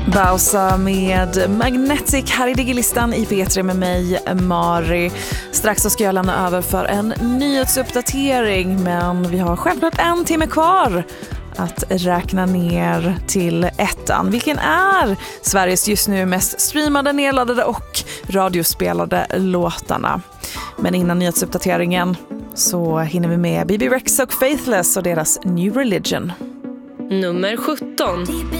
Bausa med Magnetic här i Digilistan i P3 med mig, Mari. Strax så ska jag lämna över för en nyhetsuppdatering, men vi har självklart en timme kvar att räkna ner till ettan. Vilken är Sveriges just nu mest streamade, nedladdade och radiospelade låtarna? Men innan nyhetsuppdateringen så hinner vi med Bibi Rex och Faithless och deras New Religion. Nummer 17.